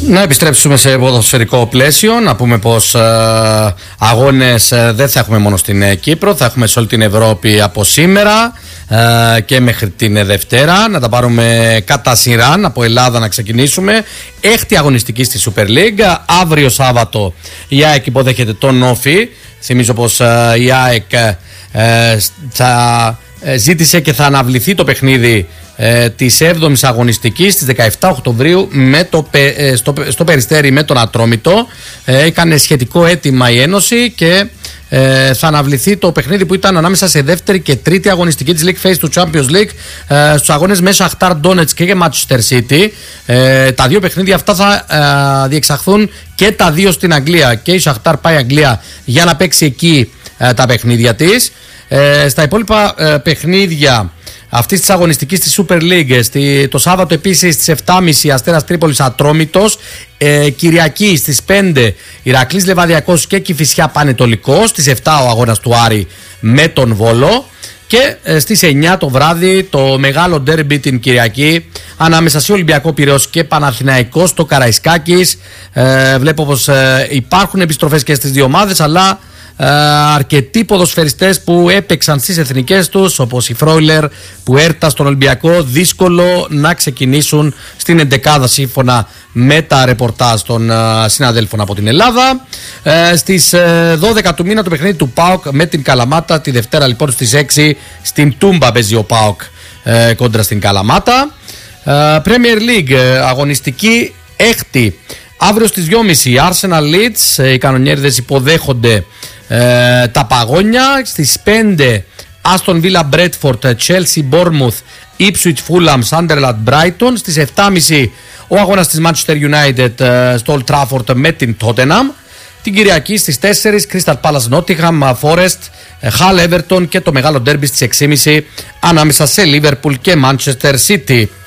Να επιστρέψουμε σε ποδοσφαιρικό πλαίσιο, να πούμε πως αγώνες δεν θα έχουμε μόνο στην Κύπρο, θα έχουμε σε όλη την Ευρώπη από σήμερα και μέχρι την Δευτέρα. Να τα πάρουμε κατά σειρά, από Ελλάδα να ξεκινήσουμε. Έκτη αγωνιστική στη Super League, αύριο Σάββατο η ΑΕΚ υποδέχεται τον Όφη. Θυμίζω πως η ΑΕΚ θα ζήτησε και θα αναβληθεί το παιχνίδι της 7ης αγωνιστικής στις 17 Οκτωβρίου στο Περιστέρι με τον Ατρόμητο. Έκανε σχετικό αίτημα η Ένωση και θα αναβληθεί το παιχνίδι που ήταν ανάμεσα σε δεύτερη και τρίτη αγωνιστική της League Phase του Champions League στους αγώνες με Shakhtar Donetsk και Manchester City. Τα δύο παιχνίδια αυτά θα διεξαχθούν και τα δύο στην Αγγλία, και η Shakhtar πάει Αγγλία για να παίξει εκεί τα παιχνίδια της. Στα υπόλοιπα παιχνίδια αυτής της αγωνιστικής της Super League, το Σάββατο επίσης στις 7.30 Αστέρας Τρίπολης Ατρόμητος, Κυριακή στις 5 Ηρακλής Λεβαδιακός και Κηφισιά Πανετολικός, στις 7 ο αγώνας του Άρη με τον Βόλο και στις 9 το βράδυ το μεγάλο ντέρμπι την Κυριακή ανάμεσα σε Ολυμπιακό Πειραιώς και Παναθηναϊκό στο Καραϊσκάκης. Βλέπω πως υπάρχουν επιστροφές και στις δύο ομάδες, αλλά αρκετοί ποδοσφαιριστές που έπαιξαν στις εθνικές τους, όπως η Φρόιλερ που έρτα στον Ολυμπιακό, δύσκολο να ξεκινήσουν στην εντεκάδα σύμφωνα με τα ρεπορτάζ των συναδέλφων από την Ελλάδα. Στις 12 του μήνα το παιχνίδι του ΠΑΟΚ με την Καλαμάτα, τη Δευτέρα λοιπόν στις 6 στην Τούμπα παίζει ο ΠΑΟΚ κόντρα στην Καλαμάτα. Premier League αγωνιστική έκτη, αύριο στις 2.30 Arsenal Leeds, οι κανονιέριδες υποδέχονται τα Παγόνια. Στις 5 Aston Villa Bradford, Chelsea Bournemouth, Ipswich Fulham, Sunderland Brighton. Στις 7.30 ο αγώνας της Manchester United στο Old Trafford με την Tottenham. Την Κυριακή στις 4 Crystal Palace Nottingham Forest, Hull Everton και το μεγάλο ντέρμπι στις 6.30 ανάμεσα σε Liverpool και Manchester City.